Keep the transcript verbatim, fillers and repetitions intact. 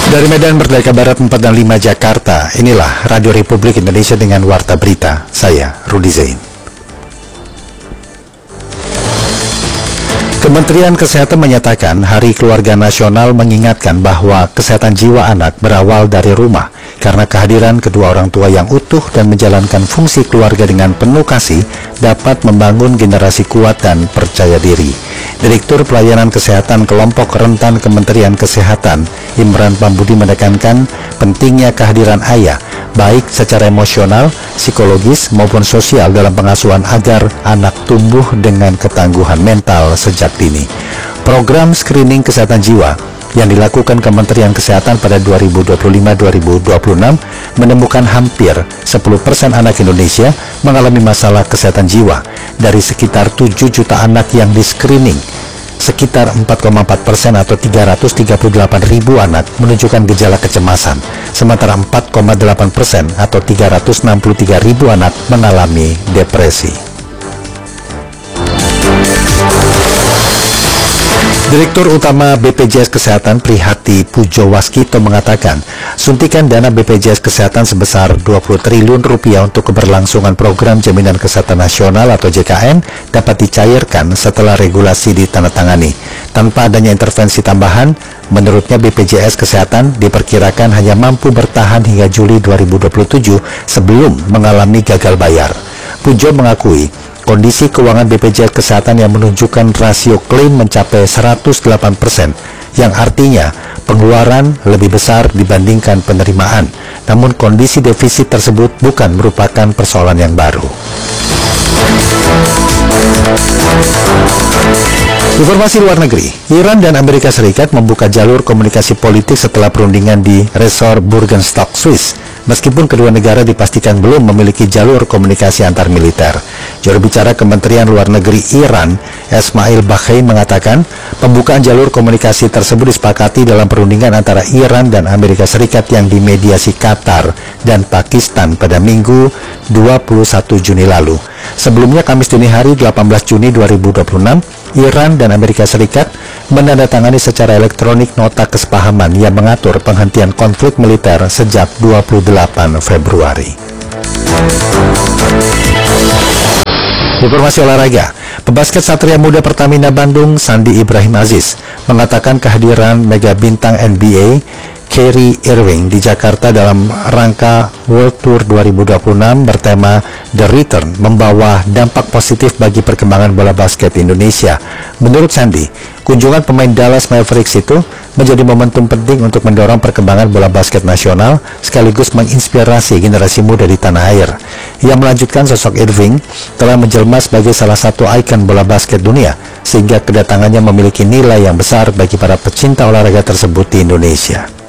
Dari Medan Merdeka Barat empat dan lima Jakarta, inilah Radio Republik Indonesia dengan Warta Berita. Saya Rudi Zain. Kementerian Kesehatan menyatakan Hari Keluarga Nasional mengingatkan bahwa kesehatan jiwa anak berawal dari rumah, karena kehadiran kedua orang tua yang utuh dan menjalankan fungsi keluarga dengan penuh kasih dapat membangun generasi kuat dan percaya diri. Direktur Pelayanan Kesehatan Kelompok Rentan Kementerian Kesehatan, Imran Pambudi, menekankan pentingnya kehadiran ayah, baik secara emosional, psikologis, maupun sosial dalam pengasuhan agar anak tumbuh dengan ketangguhan mental sejak dini. Program screening kesehatan jiwa yang dilakukan Kementerian Kesehatan pada dua ribu dua puluh lima dua ribu dua puluh enam menemukan hampir sepuluh persen anak Indonesia mengalami masalah kesehatan jiwa. Dari sekitar tujuh juta anak yang di-screening, sekitar empat koma empat persen atau tiga ratus tiga puluh delapan ribu anak menunjukkan gejala kecemasan, sementara empat koma delapan persen atau tiga ratus enam puluh tiga ribu anak mengalami depresi. Direktur Utama B P J S Kesehatan Prihati Pujowaskito mengatakan, suntikan dana B P J S Kesehatan sebesar dua puluh triliun rupiah untuk keberlangsungan program Jaminan Kesehatan Nasional atau J K N dapat dicairkan setelah regulasi ditandatangani. Tanpa adanya intervensi tambahan, menurutnya B P J S Kesehatan diperkirakan hanya mampu bertahan hingga Juli dua ribu dua puluh tujuh sebelum mengalami gagal bayar. Pujo mengakui kondisi keuangan B P J S Kesehatan yang menunjukkan rasio klaim mencapai seratus delapan persen, yang artinya pengeluaran lebih besar dibandingkan penerimaan. Namun kondisi defisit tersebut bukan merupakan persoalan yang baru. Informasi luar negeri, Iran dan Amerika Serikat membuka jalur komunikasi politik setelah perundingan di Resort Burgenstock, Swiss. Meskipun kedua negara dipastikan belum memiliki jalur komunikasi antar militer. Juru bicara Kementerian Luar Negeri Iran, Esmail Baghai, mengatakan pembukaan jalur komunikasi tersebut disepakati dalam perundingan antara Iran dan Amerika Serikat yang dimediasi Qatar dan Pakistan pada Minggu dua puluh satu Juni lalu. Sebelumnya Kamis dini hari delapan belas Juni dua ribu dua puluh enam, Iran dan Amerika Serikat menandatangani secara elektronik nota kesepahaman yang mengatur penghentian konflik militer sejak dua puluh delapan Februari. Informasi olahraga, pebasket Satria Muda Pertamina Bandung Sandi Ibrahim Aziz mengatakan kehadiran mega bintang N B A Kyrie Irving di Jakarta dalam rangka World Tour dua ribu dua puluh enam bertema The Return membawa dampak positif bagi perkembangan bola basket Indonesia. Menurut Sandi, kunjungan pemain Dallas Mavericks itu menjadi momentum penting untuk mendorong perkembangan bola basket nasional sekaligus menginspirasi generasi muda di tanah air. Ia melanjutkan sosok Irving telah menjelma sebagai salah satu ikon bola basket dunia, sehingga kedatangannya memiliki nilai yang besar bagi para pecinta olahraga tersebut di Indonesia.